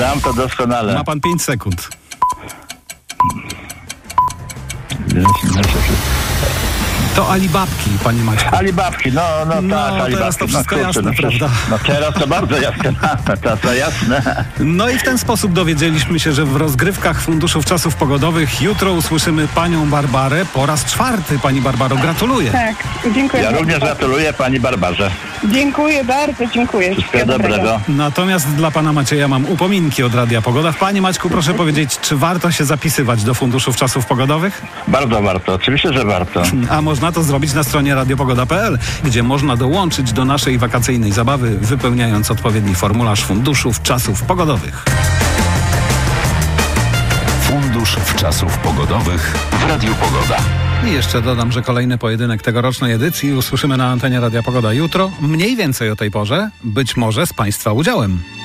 Znam to doskonale. Ma pan 5 sekund. To Alibabki, panie Maćku. Alibabki, no tak, Alibabki. Teraz to wszystko jasne, prawda? No teraz to bardzo jasne, teraz to jasne. No i w ten sposób dowiedzieliśmy się, że w rozgrywkach Funduszów Czasów Pogodowych jutro usłyszymy panią Barbarę po raz 4. Pani Barbaro, gratuluję. Tak, dziękuję Ja bardzo. również gratuluję pani Barbarze. Dziękuję bardzo, dziękuję. Wszystkiego dobrego. Natomiast dla pana Macieja mam upominki od Radia Pogoda. Panie Maćku, proszę powiedzieć, czy warto się zapisywać do Funduszów Czasów Pogodowych? Bardzo warto, oczywiście, że warto. A można to zrobić na stronie radiopogoda.pl, gdzie można dołączyć do naszej wakacyjnej zabawy, wypełniając odpowiedni formularz Funduszów Czasów Pogodowych. Fundusz Czasów Pogodowych w Radiu Pogoda. I jeszcze dodam, że kolejny pojedynek tegorocznej edycji usłyszymy na antenie Radia Pogoda jutro, mniej więcej o tej porze, być może z państwa udziałem.